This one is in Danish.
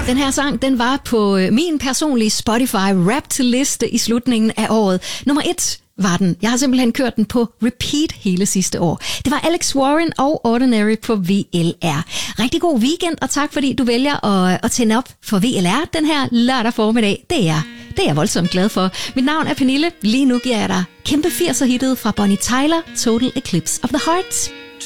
Den her sang, den var på min personlige Spotify Rap-liste i slutningen af året. Nummer 1 var den. Jeg har simpelthen kørt den på repeat hele sidste år. Det var Alex Warren og Ordinary på VLR. Rigtig god weekend, og tak fordi du vælger at tænde op for VLR den her lørdag formiddag. Det er jeg voldsomt glad for. Mit navn er Pernille. Lige nu giver jeg dig kæmpe 80'er-hittet fra Bonnie Tyler, Total Eclipse of the Heart.